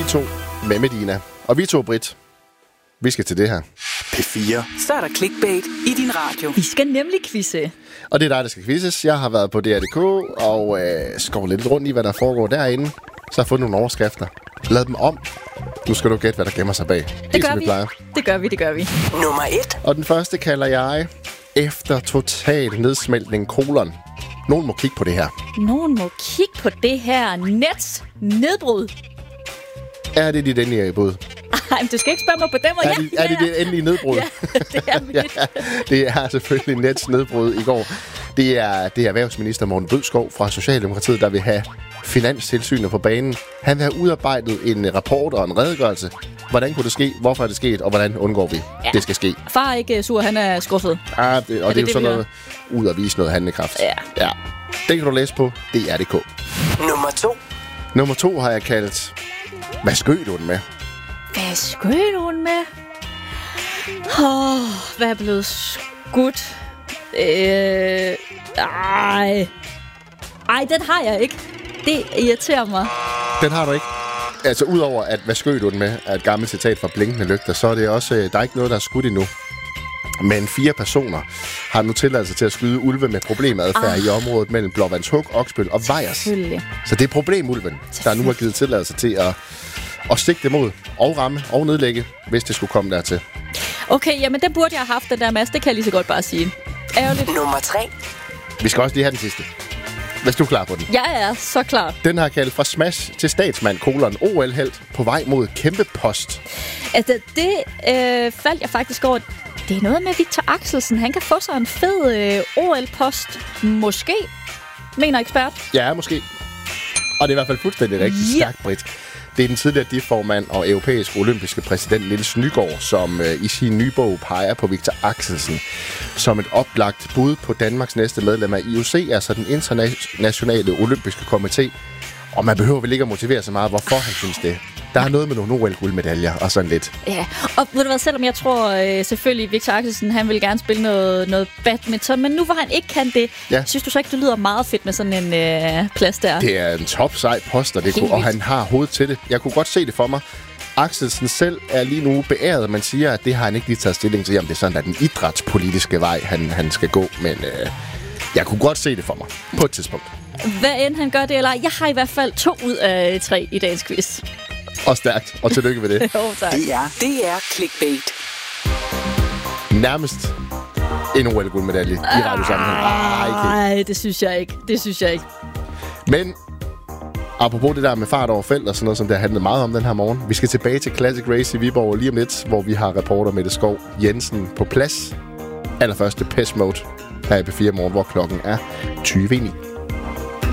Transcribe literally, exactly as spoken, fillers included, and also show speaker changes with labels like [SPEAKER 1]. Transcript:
[SPEAKER 1] to med Medina. Og vi to, Britt, vi skal til det her.
[SPEAKER 2] P fire.
[SPEAKER 3] Så er der clickbait i din radio.
[SPEAKER 4] Vi skal nemlig quizze.
[SPEAKER 1] Og det er dig, der skal quizzes. Jeg har været på D R punktum d k og øh, skåret lidt rundt i, hvad der foregår derinde. Så har jeg fået nogle overskrifter. Lad dem om. Nu skal du gætte, hvad der gemmer sig bag.
[SPEAKER 4] Det gør vi. Det gør vi, det gør vi.
[SPEAKER 3] Nummer et.
[SPEAKER 1] Og den første kalder jeg efter total nedsmeltning kolon. Nogen må kigge på det her.
[SPEAKER 4] Nogen må kigge på det her nets nedbrud.
[SPEAKER 1] Er det dit endelige bud?
[SPEAKER 4] Ej, men du skal ikke spørge mig på den måde.
[SPEAKER 1] Er det,
[SPEAKER 4] ja,
[SPEAKER 1] er det dit endelige nedbrud?
[SPEAKER 4] Ja, det er mit.
[SPEAKER 1] Ja, det er selvfølgelig Nets nedbrud i går. Det er, det er erhvervsminister Morten Bødskov fra Socialdemokratiet, der vil have Finanstilsynet på banen. Han vil have udarbejdet en rapport og en redegørelse. Hvordan kunne det ske? Hvorfor er det sket? Og hvordan undgår vi, ja. det skal ske?
[SPEAKER 4] Far er ikke sur, han er skuffet.
[SPEAKER 1] Ah, det, og det, det er
[SPEAKER 4] det,
[SPEAKER 1] jo
[SPEAKER 4] det,
[SPEAKER 1] sådan noget ud at vise noget handlekraft.
[SPEAKER 4] Ja.
[SPEAKER 1] ja. Det kan du læse på D R punktum d k.
[SPEAKER 3] Nummer to.
[SPEAKER 1] Nummer to har jeg kaldt, hvad skød du den med?
[SPEAKER 4] Hvad skød du den med? Åh, oh, hvad er blevet skudt? Øh, ej. Ej, den har jeg ikke. Det irriterer mig.
[SPEAKER 1] Den har du ikke? Altså, udover at, hvad skød du den med, er et gammelt citat fra Blinkende Lygter, så er det også, der er ikke noget, der er skudt endnu. Men fire personer har nu tilladelse til at skyde ulve med problemadfærd ah. i området mellem Blåvandshuk, Oksbøl og Vejers. Så det er problemulven, der nu har givet tilladelse til at, at sigte mod og ramme og nedlægge, hvis det skulle komme dertil.
[SPEAKER 4] Okay, jamen den burde jeg have haft, den der Mads. Det kan jeg lige så godt bare sige. Ærgerligt.
[SPEAKER 3] Nummer tre.
[SPEAKER 1] Vi skal også lige have den sidste. Hvis du er klar på den.
[SPEAKER 4] Jeg er så klar.
[SPEAKER 1] Den har kaldt fra smash til statsmand, kolon, O L-helt på vej mod kæmpe post.
[SPEAKER 4] Altså, det øh, faldt jeg faktisk over. Det er noget med Victor Axelsen. Han kan få sig en fed øh, O L-post. Måske, mener ekspert.
[SPEAKER 1] Ja, måske. Og det er i hvert fald fuldstændig rigtig yeah. stærkt, Britt. Det er den tidligere D I F-formand og europæisk olympiske præsident Niels Nygaard, som øh, i sin nye bog peger på Victor Axelsen som et oplagt bud på Danmarks næste medlem af I O C, altså den internationale olympiske komité. Og man behøver vel ikke at motivere så meget, hvorfor han synes det. Der er noget med nogle O L-guldmedaljer og sådan lidt.
[SPEAKER 4] Ja, og ved du hvad, selvom jeg tror øh, selvfølgelig, Victor Axelsen, han vil gerne spille noget, noget badminton, men nu hvor han ikke kan det, ja. synes du så ikke, det lyder meget fedt med sådan en øh, plads der? Det
[SPEAKER 1] er en top sej post, og, det kunne, og han har hovedet til det. Jeg kunne godt se det for mig. Axelsen selv er lige nu beæret. Man siger, at det har han ikke lige taget stilling til, om det er sådan, at den idrætspolitiske vej, han, han skal gå. Men øh, jeg kunne godt se det for mig på et tidspunkt.
[SPEAKER 4] Hvad end han gør det, eller jeg har i hvert fald to ud af tre i dagens quiz.
[SPEAKER 1] Og stærkt, og tillykke med det.
[SPEAKER 4] Jo, tak.
[SPEAKER 3] Det er, det er clickbait.
[SPEAKER 1] Nærmest en O L-guldmedalje i radiosammenhæng.
[SPEAKER 4] Nej, det synes jeg ikke. Det synes jeg ikke.
[SPEAKER 1] Men apropos det der med fart over felt og sådan noget, som det har handlet meget om den her morgen. Vi skal tilbage til Classic Race i Viborg lige om lidt, hvor vi har reporter Mette Skov Jensen på plads. Allerførste Pest Mode her i P fire morgen, hvor klokken er tyve i ni.